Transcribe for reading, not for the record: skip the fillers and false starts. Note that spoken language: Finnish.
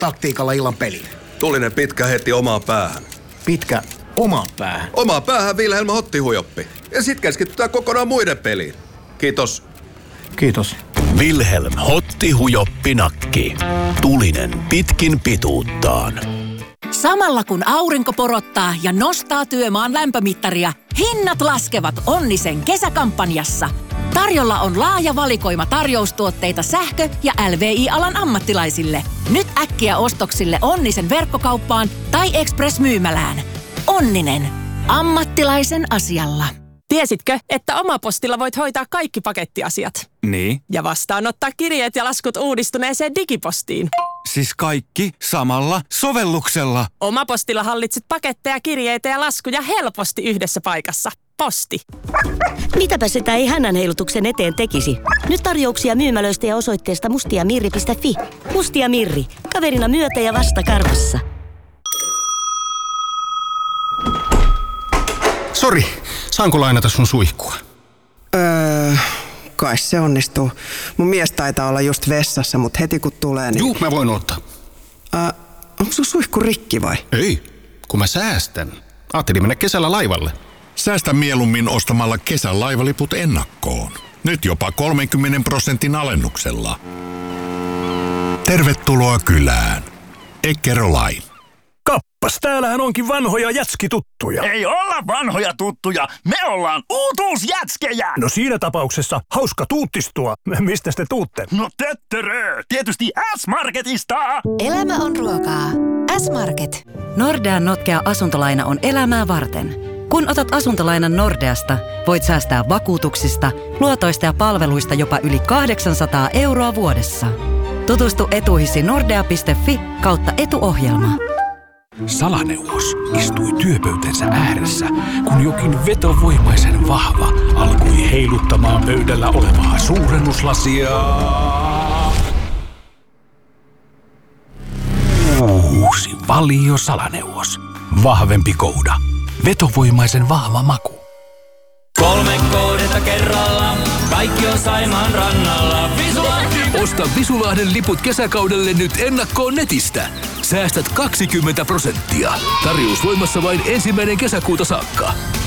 taktiikalla illan peliin. Tulinen pitkä heti omaan päähän. Pitkä omaan päähän? Omaan päähän Vilhelm Hottihujoppi. Ja sit keskitytään kokonaan muiden peliin. Kiitos. Kiitos. Vilhelm Hottihujoppi-nakki. Tulinen pitkin pituuttaan. Samalla kun aurinko porottaa ja nostaa työmaan lämpömittaria, hinnat laskevat Onnisen kesäkampanjassa. Tarjolla on laaja valikoima tarjoustuotteita sähkö- ja LVI-alan ammattilaisille. Nyt äkkiä ostoksille Onnisen verkkokauppaan tai Express-myymälään. Onninen. Ammattilaisen asialla. Tiesitkö, että Omapostilla voit hoitaa kaikki pakettiasiat? Niin. Ja vastaanottaa kirjeet ja laskut uudistuneeseen digipostiin. Siis kaikki samalla sovelluksella. Omapostilla hallitset paketteja, kirjeitä ja laskuja helposti yhdessä paikassa. Posti. Mitäpä sitä ei hännänheilutuksen eteen tekisi? Nyt tarjouksia myymälöistä ja osoitteesta mustiamirri.fi. Mustia Mirri. Kaverina myötä ja vasta karvassa. Sori, saanko lainata sun suihkua? Kai se onnistuu. Mun mies taitaa olla just vessassa, mutta heti kun tulee, niin... Juu, mä voin ottaa. Onko sun suihku rikki vai? Ei, kun mä säästän. Ajattelin mennä kesällä laivalle. Säästä mieluummin ostamalla kesän laivaliput ennakkoon. Nyt jopa 30% alennuksella. Tervetuloa kylään. Eckerö-Line. Kappas, täällähän onkin vanhoja jätskituttuja. Ei olla vanhoja tuttuja, me ollaan uutuusjätskejä! No siinä tapauksessa hauska tuuttistua. Mistä te tuutte? No töttörö, tietysti S-Marketista! Elämä on ruokaa. S-Market. Nordean notkea asuntolaina on elämää varten. Kun otat asuntolainan Nordeasta, voit säästää vakuutuksista, luotoista ja palveluista jopa yli 800 € vuodessa. Tutustu etuihisi nordea.fi/etuohjelma. Salaneuvos istui työpöytänsä ääressä, kun jokin vetovoimaisen vahva alkoi heiluttamaan pöydällä olevaa suurennuslasia. Uusi Valio Salaneuvos. Vahvempi kouda. Vetovoimaisen vahva maku. 3 kohdetta kerralla. Kaikki on Saimaan rannalla. Osta Visulahden liput kesäkaudelle nyt ennakkoon netistä. Säästät 20%. Tarjous voimassa vain 1. kesäkuuta saakka.